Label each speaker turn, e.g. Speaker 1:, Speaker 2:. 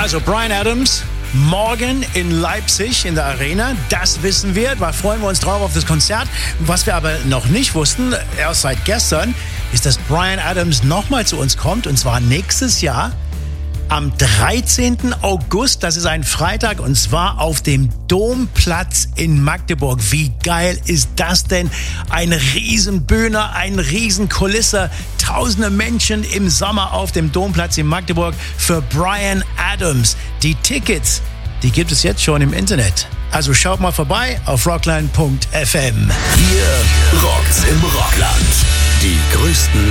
Speaker 1: Also Bryan Adams morgen in Leipzig in der Arena, das wissen wir, da freuen wir uns drauf auf das Konzert. Was wir aber noch nicht wussten, erst seit gestern, ist, dass Bryan Adams nochmal zu uns kommt, und zwar nächstes Jahr am 13. August, das ist ein Freitag, und zwar auf dem Domplatz in Magdeburg. Wie geil ist das denn? Eine Riesenbühne, ein Riesenkulisse, tausende Menschen im Sommer auf dem Domplatz in Magdeburg für Bryan Adams. Die Tickets, die gibt es jetzt schon im Internet. Also schaut mal vorbei auf rockland.fm.
Speaker 2: Hier rockt's im Rockland. Die größten